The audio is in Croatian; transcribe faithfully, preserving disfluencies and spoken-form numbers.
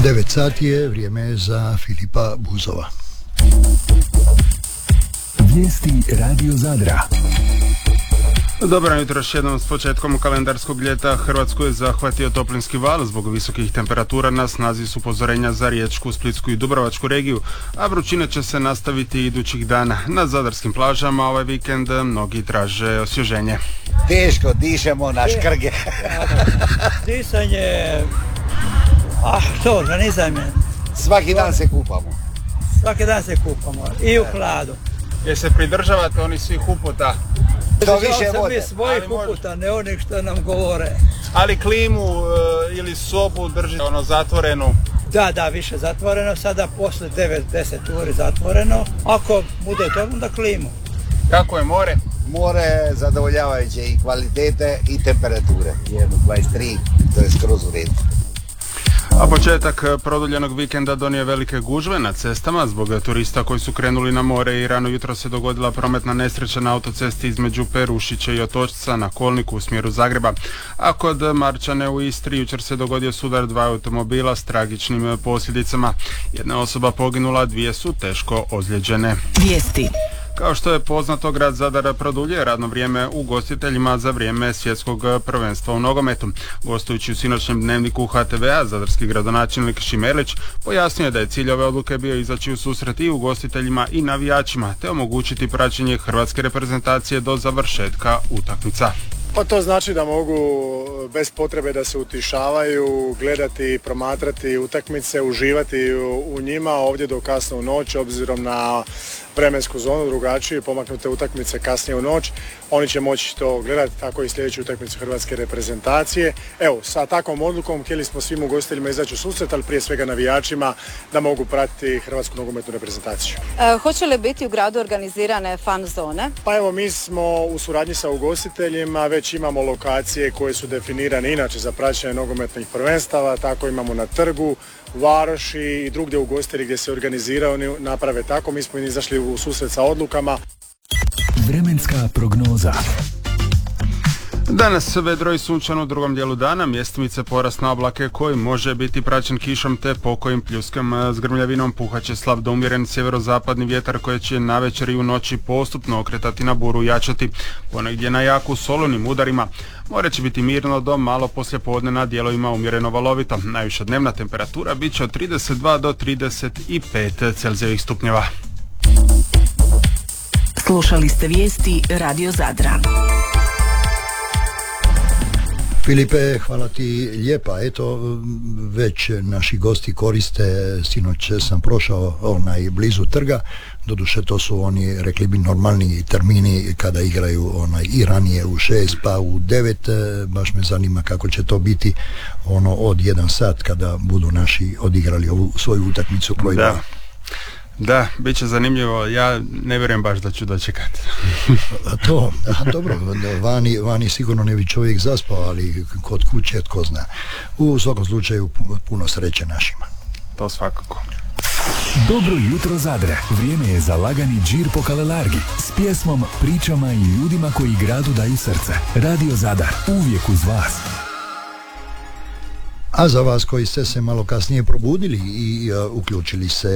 devet sati je, vrijeme je za Filipa Buzova. Vijesti Radio Zadra. Dobro jutro, još jednom s početkom kalendarskog ljeta Hrvatsku je zahvatio toplinski val. Zbog visokih temperatura na snazi su upozorenja za Riječku, Splitsku i Dubrovačku regiju, a vrućine će se nastaviti idućih dana. Na zadarskim plažama ovaj vikend mnogi traže osvježenje. Teško dišemo na škrge. Disanje, ah što, da ne znam je. Svaki dan se kupamo. Svaki dan se kupamo i u hladu. Jer se pridržavate oni svih uputa? To više sam vode. mi svojih Ali uputa, ne onih što nam govore. Ali klimu e, ili sobu držite ono zatvorenu? Da, da, više zatvoreno, sada posle devet deset uri zatvoreno. Ako bude to, onda klimu. Kako je more? More zadovoljavajuće i kvalitete i temperature. jedno dvadeset tri, to je skroz u redu. A početak produljenog vikenda donio velike gužve na cestama zbog turista koji su krenuli na more i rano jutro se dogodila prometna nesreća na autocesti između Perušića i Otočca na kolniku u smjeru Zagreba. A kod Marčane u Istri jučer se dogodio sudar dva automobila s tragičnim posljedicama. Jedna osoba poginula, dvije su teško ozlijeđene. Vijesti. Kao što je poznato, grad Zadar produljuje radno vrijeme ugostiteljima za vrijeme svjetskog prvenstva u nogometu. Gostujući u sinoćnjem dnevniku H T V-a, zadarski gradonačelnik Šimerlić pojasnio je da je cilj ove odluke bio izaći u susret i ugostiteljima i navijačima, te omogućiti praćenje hrvatske reprezentacije do završetka utakmica. Pa to znači da mogu bez potrebe da se utišavaju, gledati, promatrati utakmice, uživati u, u njima ovdje do kasno u noć, obzirom na vremensku zonu drugačije, pomaknute utakmice kasnije u noć. Oni će moći to gledati, tako i sljedeću utakmicu hrvatske reprezentacije. Evo, sa takvom odlukom htjeli smo svim ugostiteljima izaći u susret, ali prije svega navijačima da mogu pratiti hrvatsku nogometnu reprezentaciju. E, hoće li biti u gradu organizirane fan zone? Pa evo, mi smo u suradnji sa ugostiteljima, već imamo lokacije koje su definirane inače za praćenje nogometnih prvenstava, tako imamo na Trgu, Varoši i drugdje ugostitelji gdje se organiziraju naprave tako. Mi smo izašli u susret sa odlukama. Vremenska prognoza. Danas vedro i sunčano u drugom dijelu dana, mjestimice porast na oblake koji može biti praćen kišom te pokojim pljuskom s grmljavinom. Puhaće slab do umjeren sjeverozapadni vjetar koji će navečer i u noći postupno okretati na buru i jačati, ponegdje na jaku solonim udarima. More će biti mirno do malo poslije podne, na dijelovima umjereno valovito. Najviša dnevna temperatura bit će od trideset dva do trideset pet Celzijevih stupnjeva. Slušali ste vijesti Radio Zadra. Filipe, hvala ti lijepa. Eto, već naši gosti koriste, sinoć sam prošao onaj blizu trga, doduše to su oni, rekli bi, normalni termini kada igraju onaj i ranije u šest pa u devet, baš me zanima kako će to biti ono od jedan sat kada budu naši odigrali ovu svoju utakmicu broj dva. Da, bit će zanimljivo, ja ne vjerujem baš da ću dočekati. To, a dobro, vani, vani sigurno ne bi čovjek zaspao, ali kod kuće tko zna. U svakom slučaju puno sreće našima. To svakako. Dobro jutro Zadre, vrijeme je za lagani džir po Kalelargi s pjesmom, pričama i ljudima koji gradu daju srce. Radio Zadar, uvijek uz vas. A za vas koji ste se malo kasnije probudili i uh, uključili se